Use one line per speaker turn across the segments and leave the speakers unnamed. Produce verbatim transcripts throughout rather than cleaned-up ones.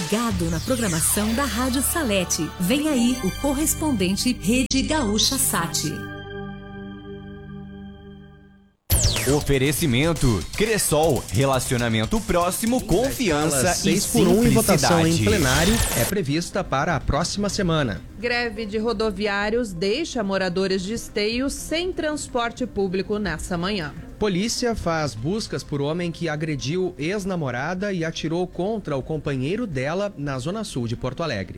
ligado na programação da Rádio Salete. Vem aí o correspondente Rede Gaúcha Sat.
Oferecimento Cressol, relacionamento próximo, confiança e
seis por um em votação em
simplicidade.
plenário é prevista para a próxima semana.
Greve de rodoviários deixa moradores de Esteio sem transporte público nessa manhã.
Polícia faz buscas por homem que agrediu ex-namorada e atirou contra o companheiro dela na zona sul de Porto Alegre.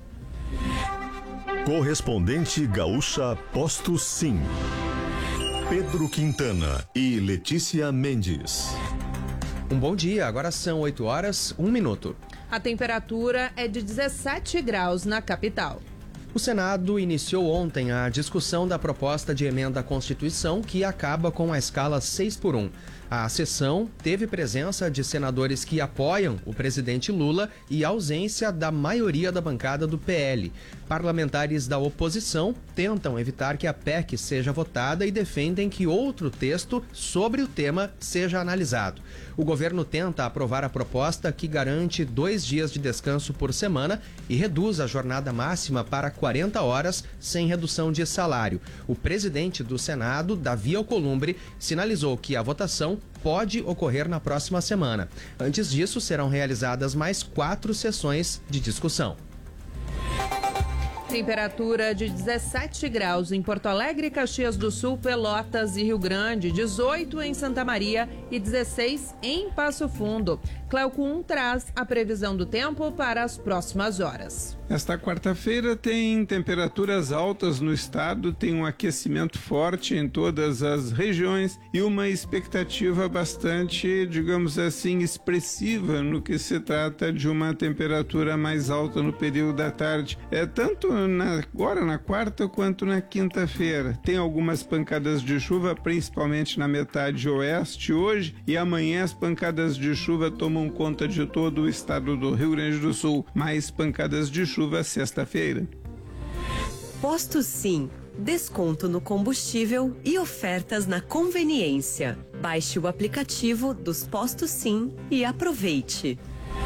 Correspondente Gaúcha Posto Sim. Pedro Quintana e Letícia Mendes.
Um bom dia, agora são oito horas, um minuto.
A temperatura é de dezessete graus na capital.
O Senado iniciou ontem a discussão da proposta de emenda à Constituição que acaba com a escala seis por um. A sessão teve presença de senadores que apoiam o presidente Lula e ausência da maioria da bancada do P L. Parlamentares da oposição tentam evitar que a P E C seja votada e defendem que outro texto sobre o tema seja analisado. O governo tenta aprovar a proposta que garante dois dias de descanso por semana e reduz a jornada máxima para quarenta horas sem redução de salário. O presidente do Senado, Davi Alcolumbre, sinalizou que a votação pode ocorrer na próxima semana. Antes disso, serão realizadas mais quatro sessões de discussão.
Temperatura de dezessete graus em Porto Alegre, Caxias do Sul, Pelotas e Rio Grande, dezoito em Santa Maria e dezesseis em Passo Fundo. Cleocum traz a previsão do tempo para as próximas horas.
Esta quarta-feira tem temperaturas altas no estado, tem um aquecimento forte em todas as regiões e uma expectativa bastante, digamos assim, expressiva no que se trata de uma temperatura mais alta no período da tarde. É tanto na, agora na quarta quanto na quinta-feira. Tem algumas pancadas de chuva, principalmente na metade oeste hoje, e amanhã as pancadas de chuva tomam conta de todo o estado do Rio Grande do Sul. Mais pancadas de chuva sexta-feira.
Posto Sim. Desconto no combustível e ofertas na conveniência. Baixe o aplicativo dos Postos Sim e aproveite.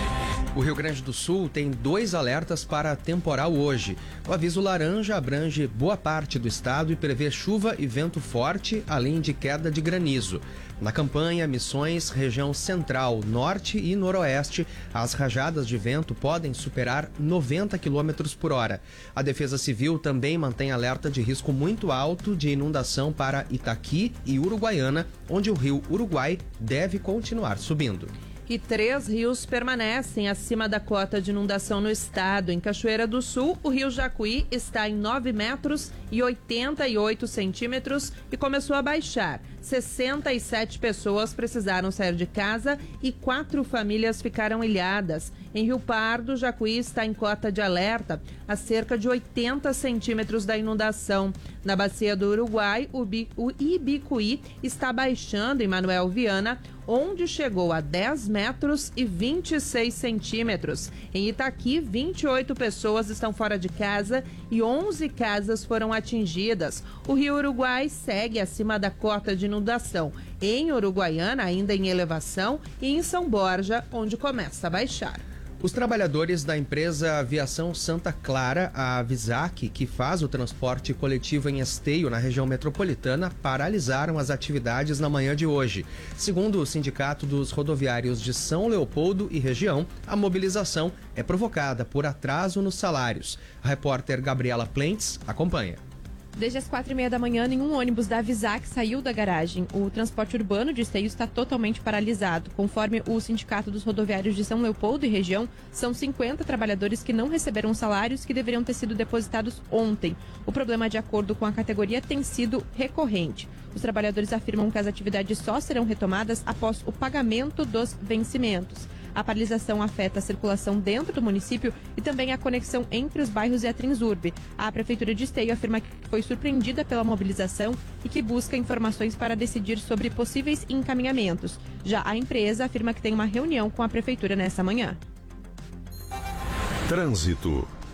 O Rio Grande do Sul tem dois alertas para temporal hoje. O aviso laranja abrange boa parte do estado e prevê chuva e vento forte, além de queda de granizo. Na campanha Missões, região central, norte e noroeste, as rajadas de vento podem superar noventa quilômetros por hora. A Defesa Civil também mantém alerta de risco muito alto de inundação para Itaqui e Uruguaiana, onde o rio Uruguai deve continuar subindo.
E três rios permanecem acima da cota de inundação no estado. Em Cachoeira do Sul, o rio Jacuí está em nove metros e oitenta e oito centímetros e começou a baixar. sessenta e sete pessoas precisaram sair de casa e quatro famílias ficaram ilhadas. Em Rio Pardo, Jacuí está em cota de alerta a cerca de oitenta centímetros da inundação. Na bacia do Uruguai, o, Bi, o Ibicuí está baixando em Manuel Viana, onde chegou a dez metros e vinte e seis centímetros. Em Itaqui, vinte e oito pessoas estão fora de casa e onze casas foram atingidas. O rio Uruguai segue acima da cota de inundação. Em Uruguaiana, ainda em elevação, e em São Borja, onde começa a baixar.
Os trabalhadores da empresa Aviação Santa Clara, a Avisac, que faz o transporte coletivo em Esteio, na região metropolitana, paralisaram as atividades na manhã de hoje. Segundo o Sindicato dos Rodoviários de São Leopoldo e região, a mobilização é provocada por atraso nos salários. A repórter Gabriela Plentes acompanha.
Desde as quatro e meia da manhã, nenhum ônibus da Avisac saiu da garagem. O transporte urbano de Esteio está totalmente paralisado. Conforme o Sindicato dos Rodoviários de São Leopoldo e região, são cinquenta trabalhadores que não receberam salários que deveriam ter sido depositados ontem. O problema, de acordo com a categoria, tem sido recorrente. Os trabalhadores afirmam que as atividades só serão retomadas após o pagamento dos vencimentos. A paralisação afeta a circulação dentro do município e também a conexão entre os bairros e a Transurb. A Prefeitura de Esteio afirma que foi surpreendida pela mobilização e que busca informações para decidir sobre possíveis encaminhamentos. Já a empresa afirma que tem uma reunião com a Prefeitura nesta manhã.
Trânsito.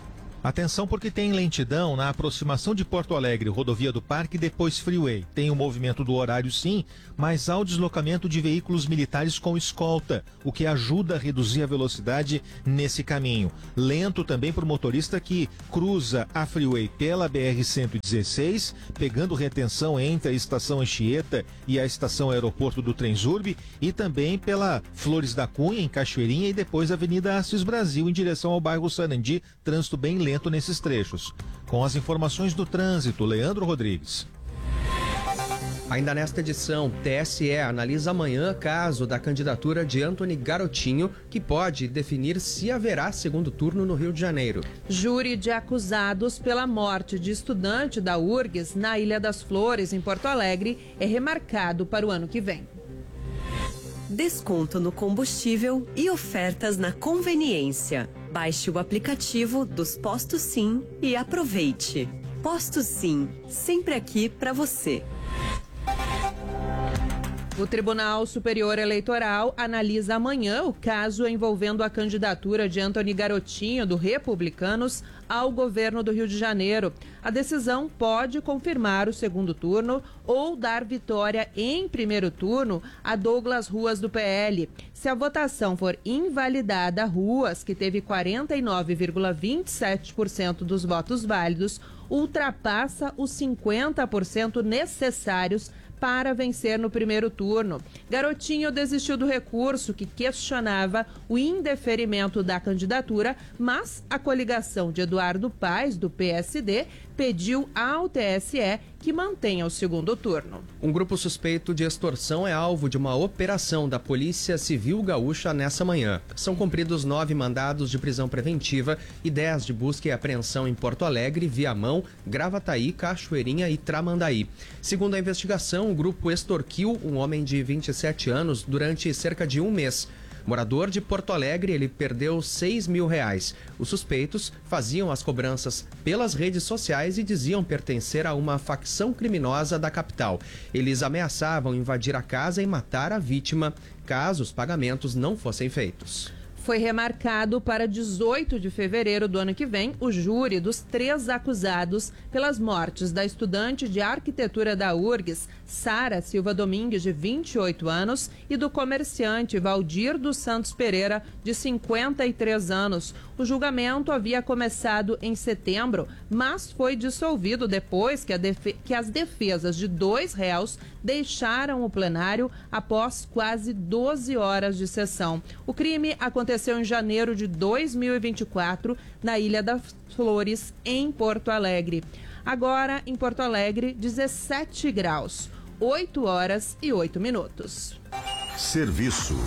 Atenção porque tem lentidão na aproximação de Porto Alegre, rodovia do Parque, depois Freeway. Tem o movimento do horário sim, mas há o deslocamento de veículos militares com escolta, o que ajuda a reduzir a velocidade nesse caminho. Lento também para o motorista que cruza a Freeway pela B R cento e dezesseis, pegando retenção entre a estação Anchieta e a estação Aeroporto do Transurb, e também pela Flores da Cunha, em Cachoeirinha, e depois a Avenida Assis Brasil, em direção ao bairro Sarandi, trânsito bem lento nesses trechos. Com as informações do trânsito, Leandro Rodrigues.
Ainda nesta edição, T S E analisa amanhã caso da candidatura de Antony Garotinho, que pode definir se haverá segundo turno no Rio de Janeiro.
Júri de acusados pela morte de estudante da U R G S na Ilha das Flores, em Porto Alegre, é remarcado para o ano que vem.
Desconto no combustível e ofertas na conveniência. Baixe o aplicativo dos Postos Sim e aproveite. Postos Sim, sempre aqui para você.
O Tribunal Superior Eleitoral analisa amanhã o caso envolvendo a candidatura de Antony Garotinho, do Republicanos, ao governo do Rio de Janeiro. A decisão pode confirmar o segundo turno ou dar vitória em primeiro turno a Douglas Ruas, do P L. Se a votação for invalidada, Ruas, que teve quarenta e nove vírgula vinte e sete por cento dos votos válidos, ultrapassa os cinquenta por cento necessários para vencer no primeiro turno. Garotinho desistiu do recurso que questionava o indeferimento da candidatura, mas a coligação de Eduardo Paes, do P S D, pediu ao T S E que mantenha o segundo turno.
Um grupo suspeito de extorsão é alvo de uma operação da Polícia Civil Gaúcha nessa manhã. São cumpridos nove mandados de prisão preventiva e dez de busca e apreensão em Porto Alegre, Viamão, Gravataí, Cachoeirinha e Tramandaí. Segundo a investigação, o grupo extorquiu um homem de vinte e sete anos durante cerca de um mês. Morador de Porto Alegre, ele perdeu seis mil reais. Os suspeitos faziam as cobranças pelas redes sociais e diziam pertencer a uma facção criminosa da capital. Eles ameaçavam invadir a casa e matar a vítima caso os pagamentos não fossem feitos.
Foi remarcado para dezoito de fevereiro do ano que vem o júri dos três acusados pelas mortes da estudante de arquitetura da U R G S, Sara Silva Domingues, de vinte e oito anos, e do comerciante Valdir dos Santos Pereira, de cinquenta e três anos. O julgamento havia começado em setembro, mas foi dissolvido depois que, a defe- que as defesas de dois réus deixaram o plenário após quase doze horas de sessão. O crime aconteceu em janeiro de dois mil e vinte e quatro, na Ilha das Flores, em Porto Alegre. Agora, em Porto Alegre, dezessete graus, oito horas e oito minutos.
Serviço.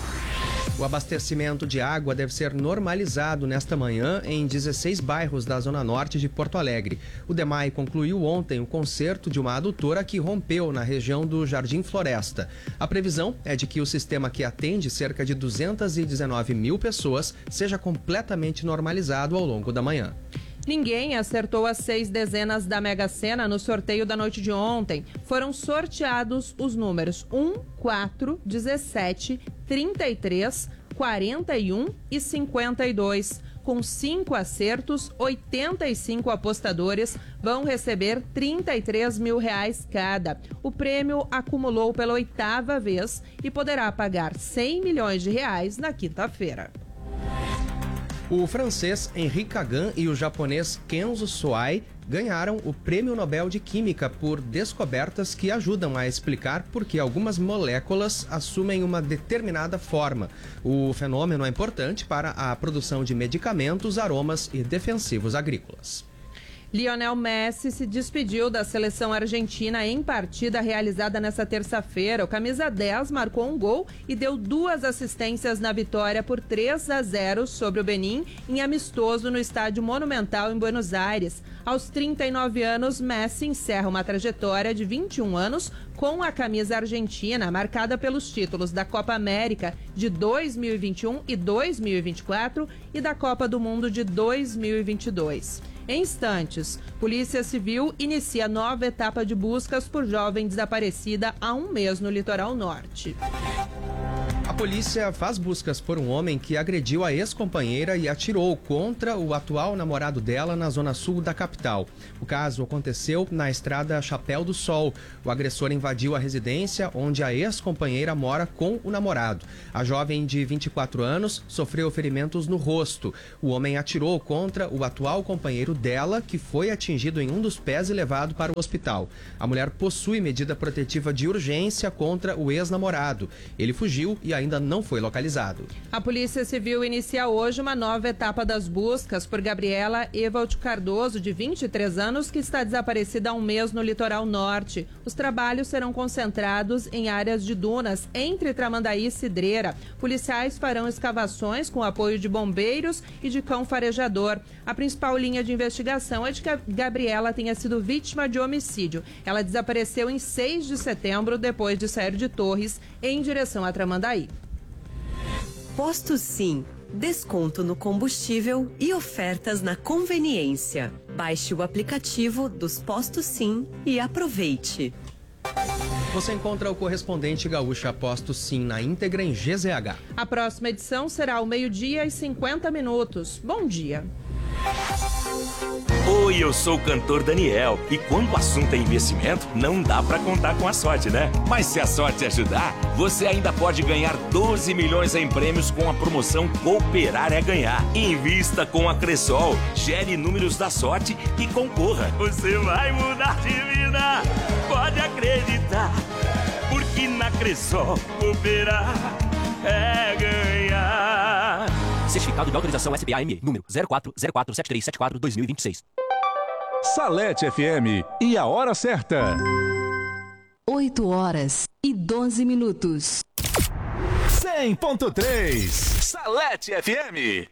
O abastecimento de água deve ser normalizado nesta manhã em dezesseis bairros da Zona Norte de Porto Alegre. O DEMAI concluiu ontem o conserto de uma adutora que rompeu na região do Jardim Floresta. A previsão é de que o sistema, que atende cerca de duzentas e dezenove mil pessoas, seja completamente normalizado ao longo da manhã.
Ninguém acertou as seis dezenas da Mega Sena no sorteio da noite de ontem. Foram sorteados os números um, quatro, dezessete, trinta e três, quarenta e um e cinquenta e dois. Com cinco acertos, oitenta e cinco apostadores vão receber trinta e três mil reais cada. O prêmio acumulou pela oitava vez e poderá pagar cem milhões de reais na quinta-feira.
O francês Henri Cagan e o japonês Kenzo Soai ganharam o Prêmio Nobel de Química por descobertas que ajudam a explicar por que algumas moléculas assumem uma determinada forma. O fenômeno é importante para a produção de medicamentos, aromas e defensivos agrícolas.
Lionel Messi se despediu da seleção argentina em partida realizada nesta terça-feira. O camisa dez marcou um gol e deu duas assistências na vitória por três a zero sobre o Benin, em amistoso no Estádio Monumental em Buenos Aires. Aos trinta e nove anos, Messi encerra uma trajetória de vinte e um anos com a camisa argentina, marcada pelos títulos da Copa América de dois mil e vinte e um e dois mil e vinte e quatro e da Copa do Mundo de dois mil e vinte e dois. Em instantes, Polícia Civil inicia nova etapa de buscas por jovem desaparecida há um mês no litoral norte.
polícia faz buscas por um homem que agrediu a ex-companheira e atirou contra o atual namorado dela na zona sul da capital. O caso aconteceu na estrada Chapéu do Sol. O agressor invadiu a residência onde a ex-companheira mora com o namorado. A jovem de vinte e quatro anos sofreu ferimentos no rosto. O homem atirou contra o atual companheiro dela, que foi atingido em um dos pés e levado para o hospital. A mulher possui medida protetiva de urgência contra o ex-namorado. Ele fugiu e ainda não foi localizado.
A Polícia Civil inicia hoje uma nova etapa das buscas por Gabriela Evald Cardoso, de vinte e três anos, que está desaparecida há um mês no litoral norte. Os trabalhos serão concentrados em áreas de dunas entre Tramandaí e Cidreira. Policiais farão escavações com apoio de bombeiros e de cão farejador. A principal linha de investigação é de que a Gabriela tenha sido vítima de homicídio. Ela desapareceu em seis de setembro, depois de sair de Torres, em direção a Tramandaí.
Posto Sim. Desconto no combustível e ofertas na conveniência. Baixe o aplicativo dos Postos Sim e aproveite.
Você encontra o correspondente Gaúcha Posto Sim na íntegra em G Z H.
A próxima edição será ao meio-dia e cinquenta minutos. Bom dia.
Oi, eu sou o cantor Daniel. E quando o assunto é investimento, não dá pra contar com a sorte, né? Mas se a sorte ajudar, você ainda pode ganhar doze milhões em prêmios com a promoção Cooperar é Ganhar. Invista com a Cressol, gere números da sorte e concorra. Você vai mudar de vida, pode acreditar. Porque na Cressol, cooperar é ganhar.
Certificado de autorização S B A M, número zero quatro zero quatro sete três sete quatro dois mil e vinte e seis.
Salete F M e a hora certa.
oito horas e doze minutos.
cem ponto três Salete F M.